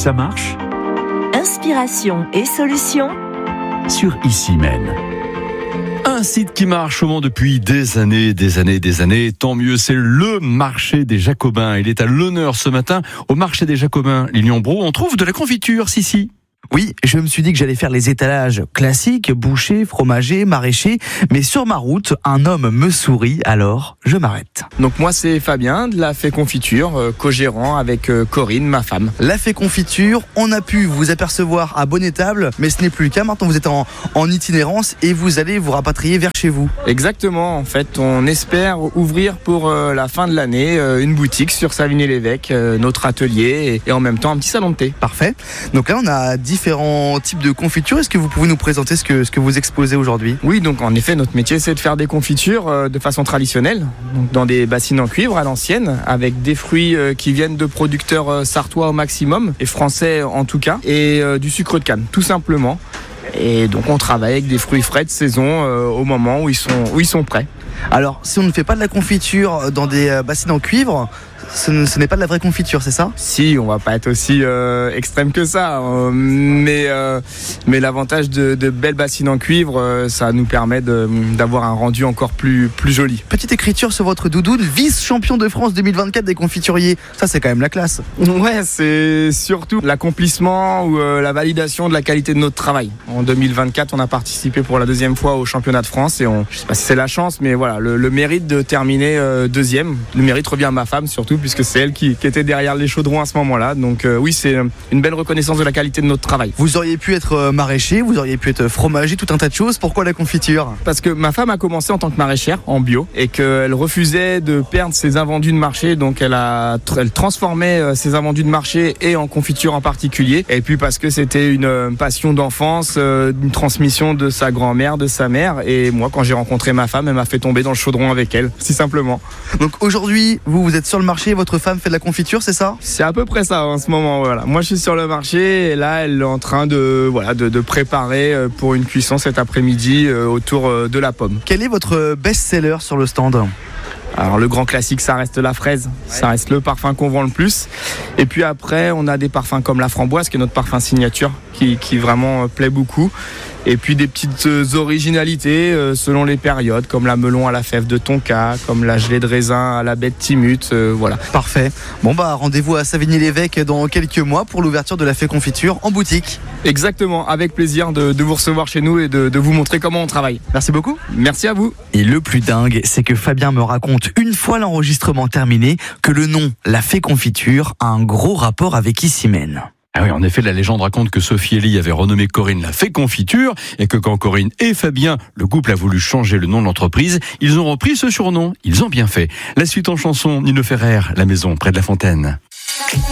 Ça marche Inspiration et solutions sur Issymène. Un site qui marche au Mans depuis des années. Tant mieux, c'est le marché des Jacobins. Il est à l'honneur ce matin au marché des Jacobins. Lilian-Bro, on trouve de la confiture, si. Oui, je me suis dit que j'allais faire les étalages classiques, boucher, fromager, maraîcher. Mais sur ma route, un homme me sourit, alors je m'arrête. Donc moi c'est Fabien de La Fée Confiture, co-gérant avec Corinne, ma femme. La Fée Confiture, on a pu vous apercevoir à Bonne-Étable, mais ce n'est plus le cas. Maintenant vous êtes en itinérance et vous allez vous rapatrier vers chez vous. Exactement, en fait on espère ouvrir pour la fin de l'année une boutique sur Savigny-l'Évêque, notre atelier et en même temps un petit salon de thé. Parfait. Donc là on a différents types de confitures. Est-ce que vous pouvez nous présenter ce que vous exposez aujourd'hui ? Oui, donc en effet notre métier c'est de faire des confitures de façon traditionnelle, donc dans des bassines en cuivre à l'ancienne, avec des fruits qui viennent de producteurs sartois au maximum, et français en tout cas, et du sucre de canne, tout simplement. Et donc on travaille avec des fruits frais de saison au moment où ils sont prêts. Alors, si on ne fait pas de la confiture dans des bassines en cuivre, ce n'est pas de la vraie confiture, c'est ça ? Si, on va pas être aussi extrême que ça, mais l'avantage de belles bassines en cuivre, ça nous permet d'avoir un rendu encore plus joli. Petite écriture sur votre doudoune, vice-champion de France 2024 des confituriers. Ça, c'est quand même la classe. Ouais, c'est surtout l'accomplissement ou la validation de la qualité de notre travail. En 2024, on a participé pour la deuxième fois au championnat de France et je sais pas si c'est la chance, mais voilà, le mérite de terminer deuxième. Le mérite revient à ma femme surtout, puisque c'est elle qui était derrière les chaudrons à ce moment-là. Donc oui, c'est une belle reconnaissance de la qualité de notre travail. Vous auriez pu être maraîcher, vous auriez pu être fromager, tout un tas de choses. Pourquoi la confiture ? Parce que ma femme a commencé en tant que maraîchère, en bio, et qu'elle refusait de perdre ses invendus de marché. Donc elle transformait ses invendus de marché et en confiture en particulier. Et puis parce que c'était une passion d'enfance, une transmission de sa grand-mère, de sa mère. Et moi, quand j'ai rencontré ma femme, elle m'a fait tomber dans le chaudron avec elle, si simplement. Donc aujourd'hui, vous êtes sur le marché, votre femme fait de la confiture, c'est ça ? C'est à peu près ça en ce moment, voilà. Moi je suis sur le marché et là elle est en train de préparer pour une cuisson cet après-midi autour de la pomme. Quel est votre best-seller sur le stand ? Alors le grand classique, ça reste la fraise, ça reste le parfum qu'on vend le plus. Et puis après, on a des parfums comme la framboise, qui est notre parfum signature, qui vraiment plaît beaucoup. Et puis des petites originalités selon les périodes, comme la melon à la fève de tonka, comme la gelée de raisin à la baie de Timut, voilà. Parfait. Bon rendez-vous à Savigny-l'Évêque dans quelques mois pour l'ouverture de la Fée Confiture en boutique. Exactement, avec plaisir de vous recevoir chez nous et de vous montrer comment on travaille. Merci beaucoup. Merci à vous. Et le plus dingue, c'est que Fabien me raconte, une fois l'enregistrement terminé, que le nom La Fée Confiture a un gros rapport avec Issymène. Ah oui, en effet, la légende raconte que Sophie Elie avait renommé Corinne La Fée Confiture et que quand Corinne et Fabien, le couple a voulu changer le nom de l'entreprise, ils ont repris ce surnom. Ils ont bien fait. La suite en chanson, Nino Ferrer, La Maison près de la Fontaine.